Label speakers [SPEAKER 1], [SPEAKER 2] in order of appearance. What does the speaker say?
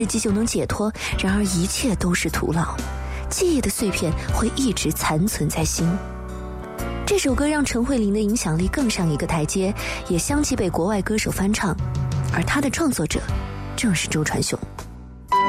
[SPEAKER 1] 日记就能解脱，然而一切都是徒劳，记忆的碎片会一直残存在心。这首歌让陈慧琳的影响力更上一个台阶，也相继被国外歌手翻唱，而她的创作者正是周传雄。